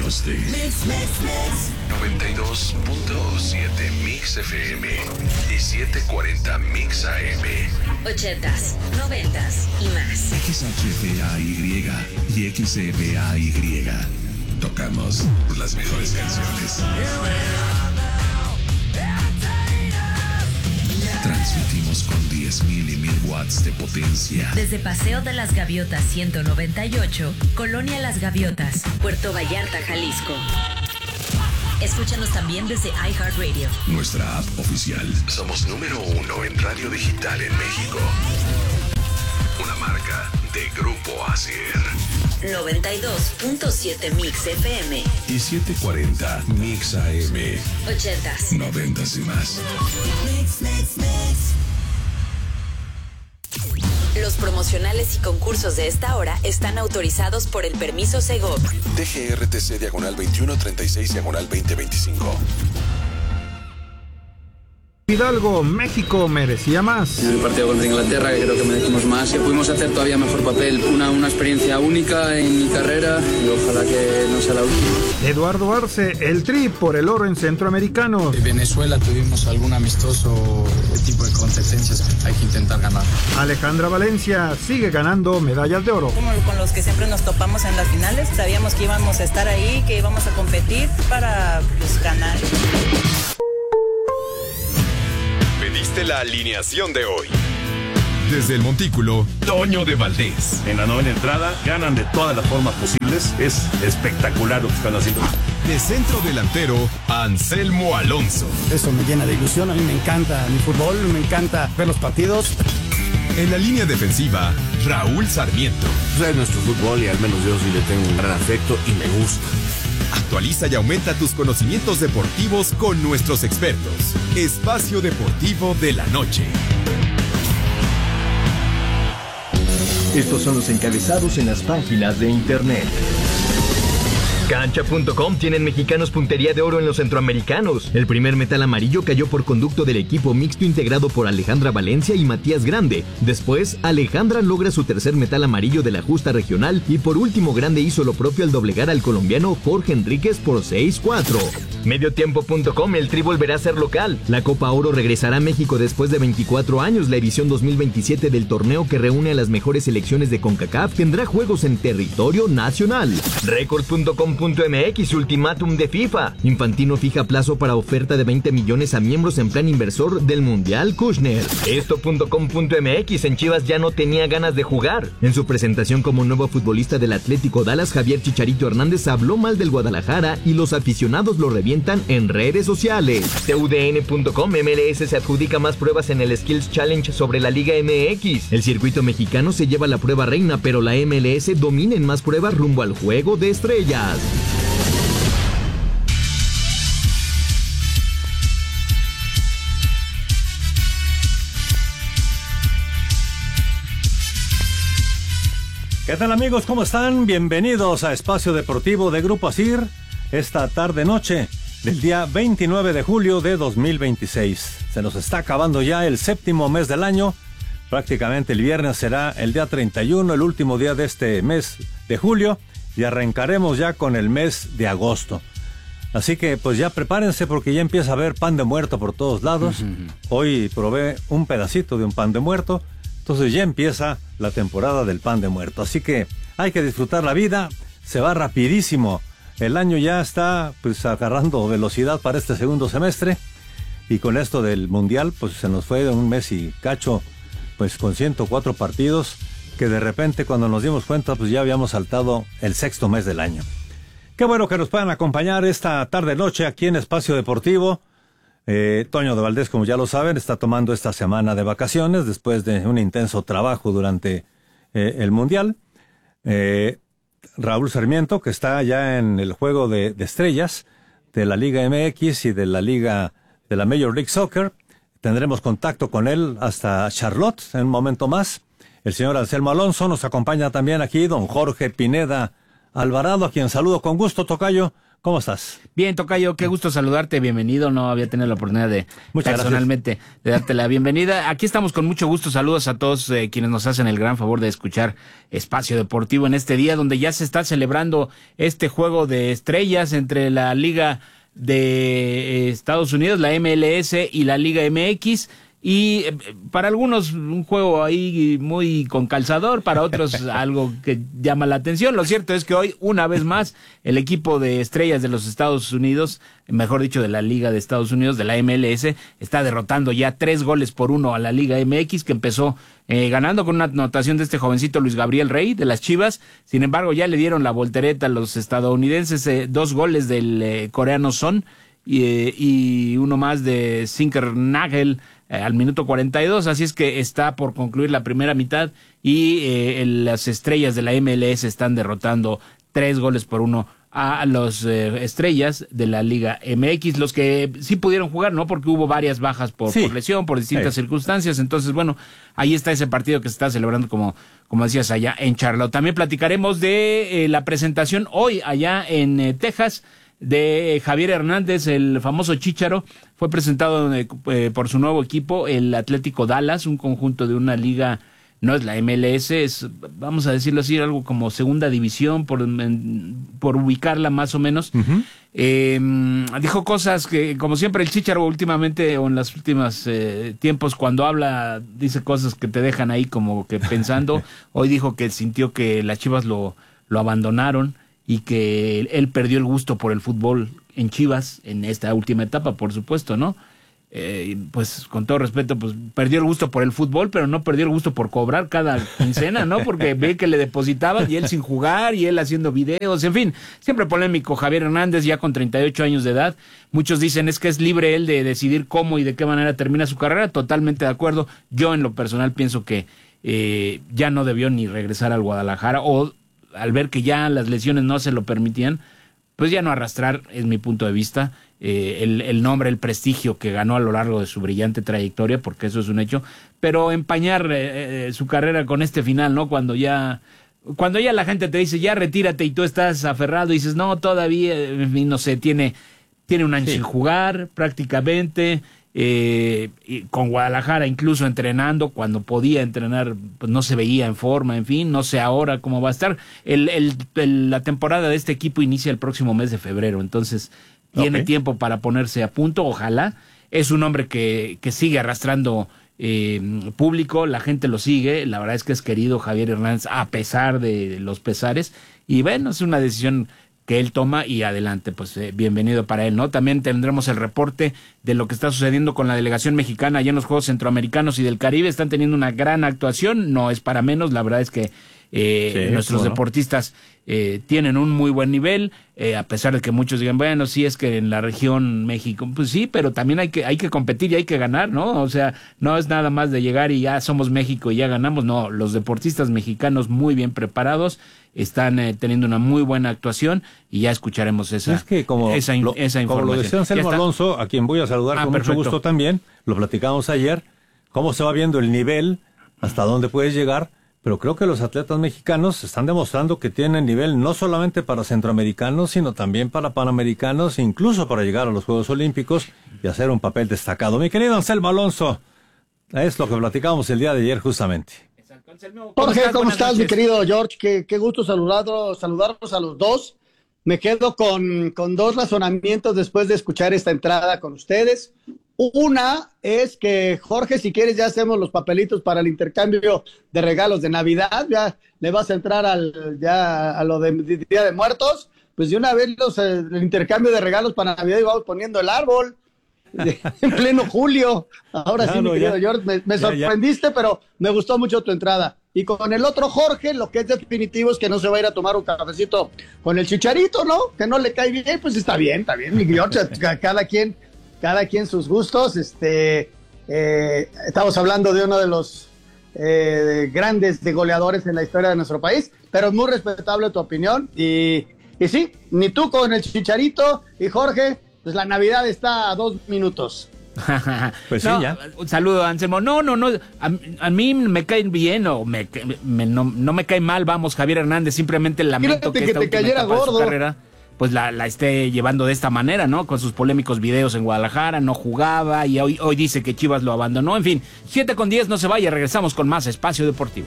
guste. Mix. 92.7 Mix FM y 740 Mix AM. 80s, 90s y más. XHPAY y XEPAY. Tocamos las mejores canciones. Transmitimos con 10.000 y 1.000 watts de potencia. Desde Paseo de las Gaviotas 198, Colonia Las Gaviotas, Puerto Vallarta, Jalisco. Escúchanos también desde iHeartRadio. Nuestra app oficial. Somos número 1 en radio digital en México. Una marca de Grupo ASIR. 92.7 Mix FM Y 740 Mix AM. 80s, 90s y más. Los promocionales y concursos de esta hora están autorizados por el permiso Segov. DGRTC /2136/2025. Hidalgo, México merecía más. En el partido contra Inglaterra, que creo que merecimos más, que pudimos hacer todavía mejor papel. Una experiencia única en mi carrera y ojalá que no sea la última. Eduardo Arce, el Tri por el oro en Centroamericanos. En Venezuela tuvimos algún amistoso tipo de competencias que hay que intentar ganar. Alejandra Valencia sigue ganando medallas de oro. Como con los que siempre nos topamos en las finales, sabíamos que íbamos a estar ahí, que íbamos a competir para ganar. Pediste la alineación de hoy. Desde el Montículo, Toño de Valdés. En la novena entrada, ganan de todas las formas posibles. Es espectacular lo que están haciendo. De centro delantero, Anselmo Alonso. Eso me llena de ilusión. A mí me encanta mi fútbol, me encanta ver los partidos. En la línea defensiva, Raúl Sarmiento. Es nuestro fútbol y al menos yo sí le tengo un gran afecto y me gusta. Actualiza y aumenta tus conocimientos deportivos con nuestros expertos. Espacio Deportivo de la Noche. Estos son los encabezados en las páginas de internet. Cancha.com tienen mexicanos puntería de oro en los centroamericanos. El primer metal amarillo cayó por conducto del equipo mixto integrado por Alejandra Valencia y Matías Grande. Después, Alejandra logra su tercer metal amarillo de la justa regional y por último Grande hizo lo propio al doblegar al colombiano Jorge Enríquez por 6-4. Mediotiempo.com, el Tri volverá a ser local. La Copa Oro regresará a México después de 24 años. La edición 2027 del torneo que reúne a las mejores selecciones de CONCACAF tendrá juegos en territorio nacional. Record.com.mx, ultimátum de FIFA. Infantino fija plazo para oferta de 20 millones a miembros en plan inversor del Mundial Kushner. Esto.com.mx, en Chivas ya no tenía ganas de jugar. En su presentación como nuevo futbolista del Atlético Dallas, Javier Chicharito Hernández habló mal del Guadalajara y los aficionados lo revientan en redes sociales. TUDN.com, MLS se adjudica más pruebas en el Skills Challenge sobre la Liga MX. El circuito mexicano se lleva la prueba reina, pero la MLS domina en más pruebas rumbo al Juego de Estrellas. ¿Qué tal, amigos? ¿Cómo están? Bienvenidos a Espacio Deportivo de Grupo ASIR esta tarde-noche del día 29 de julio de 2026. Se nos está acabando ya el séptimo mes del año. Prácticamente el viernes será el día 31, el último día de este mes de julio, y arrancaremos ya con el mes de agosto. Así que pues ya prepárense porque ya empieza a haber pan de muerto por todos lados. Hoy probé un pedacito de un pan de muerto, entonces ya empieza la temporada del pan de muerto. Así que hay que disfrutar la vida, se va rapidísimo. El año ya está pues agarrando velocidad para este segundo semestre, y con esto del Mundial pues se nos fue un mes y cacho pues con 104 partidos, que de repente cuando nos dimos cuenta pues ya habíamos saltado el sexto mes del año. Qué bueno que nos puedan acompañar esta tarde-noche aquí en Espacio Deportivo. Toño de Valdés, como ya lo saben, está tomando esta semana de vacaciones después de un intenso trabajo durante el Mundial. Raúl Sarmiento, que está ya en el Juego de Estrellas de la Liga MX y de la Liga de la Major League Soccer. Tendremos contacto con él hasta Charlotte en un momento más. El señor Anselmo Alonso nos acompaña también aquí, don Jorge Pineda Alvarado, a quien saludo con gusto. Tocayo, ¿Cómo estás? Bien, tocayo, qué gusto saludarte, bienvenido. No había tenido la oportunidad de personalmente de darte la bienvenida. Aquí estamos con mucho gusto. Saludos a todos quienes nos hacen el gran favor de escuchar Espacio Deportivo en este día donde ya se está celebrando este juego de estrellas entre la Liga de Estados Unidos, la MLS, y la Liga MX. Y para algunos un juego ahí muy con calzador, para otros algo que llama la atención. Lo cierto es que hoy, una vez más, el equipo de estrellas de los Estados Unidos, mejor dicho de la Liga de Estados Unidos, de la MLS, está derrotando ya 3-1 a la Liga MX, que empezó ganando con una anotación de este jovencito Luis Gabriel Rey de las Chivas. Sin embargo, ya le dieron la voltereta a los estadounidenses, 2 goles del coreano Son y uno más de Sinker Nagel al minuto 42, así es que está por concluir la primera mitad y las estrellas de la MLS están derrotando 3-1 a los estrellas de la Liga MX, los que sí pudieron jugar, ¿no? Porque hubo varias bajas por lesión, por distintas circunstancias. Entonces, bueno, ahí está ese partido que se está celebrando, como decías, allá en Charlotte. También platicaremos de la presentación hoy allá en Texas de Javier Hernández, el famoso Chícharo. Fue presentado por su nuevo equipo, el Atlético Dallas, un conjunto de una liga, no es la MLS, es, vamos a decirlo así, algo como segunda división, por ubicarla más o menos. Uh-huh. Dijo cosas que, como siempre, el Chícharo últimamente, o en los últimos tiempos, cuando habla, dice cosas que te dejan ahí como que pensando. Hoy dijo que sintió que las Chivas lo abandonaron y que él perdió el gusto por el fútbol en Chivas, en esta última etapa, por supuesto, ¿no? Pues con todo respeto, pues perdió el gusto por el fútbol, pero no perdió el gusto por cobrar cada quincena, ¿no? Porque ve que le depositaban y él sin jugar y él haciendo videos, en fin, siempre polémico Javier Hernández, ya con 38 años de edad. Muchos dicen es que es libre él de decidir cómo y de qué manera termina su carrera. Totalmente de acuerdo. Yo en lo personal pienso que ya no debió ni regresar al Guadalajara, o al ver que ya las lesiones no se lo permitían, pues ya no arrastrar, es mi punto de vista, el nombre, el prestigio que ganó a lo largo de su brillante trayectoria, porque eso es un hecho, pero empañar su carrera con este final, ¿no? Cuando ya la gente te dice, ya retírate, y tú estás aferrado y dices, no, todavía, no sé, tiene un año sin jugar prácticamente, y con Guadalajara incluso entrenando, cuando podía entrenar, pues no se veía en forma, en fin, no sé ahora cómo va a estar. La temporada de este equipo inicia el próximo mes de febrero, entonces tiene tiempo para ponerse a punto, ojalá. Es un hombre que sigue arrastrando público, la gente lo sigue, la verdad es que es querido Javier Hernández a pesar de los pesares, y bueno, es una decisión que él toma y adelante, pues bienvenido para él, ¿no? También tendremos el reporte de lo que está sucediendo con la delegación mexicana allá en los Juegos Centroamericanos y del Caribe. Están teniendo una gran actuación, no es para menos, la verdad es que nuestros deportistas tienen un muy buen nivel, a pesar de que muchos digan, bueno, sí es que en la región México, pues sí, pero también hay que competir y hay que ganar, ¿no? O sea, no es nada más de llegar y ya somos México y ya ganamos, no, los deportistas mexicanos muy bien preparados, están teniendo una muy buena actuación y ya escucharemos esa información. Como lo decía Anselmo Alonso, a quien voy a saludar con mucho gusto también, lo platicamos ayer, cómo se va viendo el nivel, hasta dónde puedes llegar, pero creo que los atletas mexicanos están demostrando que tienen nivel no solamente para centroamericanos, sino también para panamericanos, incluso para llegar a los Juegos Olímpicos y hacer un papel destacado. Mi querido Anselmo Alonso, es lo que platicamos el día de ayer justamente. Jorge, ¿cómo estás, mi querido George? Qué gusto saludarlos a los dos. Me quedo con dos razonamientos después de escuchar esta entrada con ustedes. Una es que, Jorge, si quieres ya hacemos los papelitos para el intercambio de regalos de Navidad, ya le vas a entrar a lo de Día de Muertos, pues de una vez el intercambio de regalos para Navidad y vamos poniendo el árbol en pleno julio. Ahora sí, mi querido George, me sorprendiste, pero me gustó mucho tu entrada. Y con el otro Jorge, lo que es definitivo es que no se va a ir a tomar un cafecito con el Chicharito, ¿no? Que no le cae bien, pues está bien, mi George, cada quien sus gustos. Estamos hablando de uno de los grandes goleadores en la historia de nuestro país, pero es muy respetable tu opinión. Y sí, ni tú con el Chicharito y Jorge, pues la Navidad está a 2 minutos. Pues sí, ya. Un saludo, Anselmo. No. A mí me cae bien o no me cae mal, vamos, Javier Hernández. Simplemente lamento que esta última etapa de su carrera pues la esté llevando de esta manera, ¿no? Con sus polémicos videos en Guadalajara, no jugaba y hoy dice que Chivas lo abandonó. En fin, 7:10, no se vaya, regresamos con más Espacio Deportivo.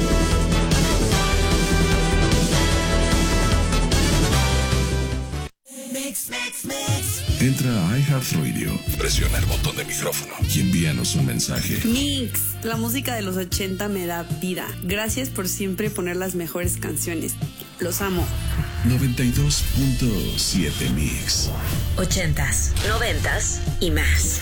Entra a iHeartRadio, presiona el botón de micrófono y envíanos un mensaje. Mix, la música de los 80 me da vida. Gracias por siempre poner las mejores canciones. Los amo. 92.7 Mix. 80s, 90s y más.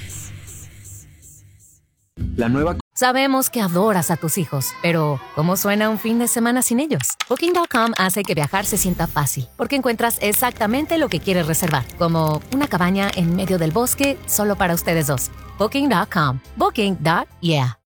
La nueva... Sabemos que adoras a tus hijos, pero ¿cómo suena un fin de semana sin ellos? Booking.com hace que viajar se sienta fácil, porque encuentras exactamente lo que quieres reservar, como una cabaña en medio del bosque solo para ustedes dos. Booking.com. Booking.yeah.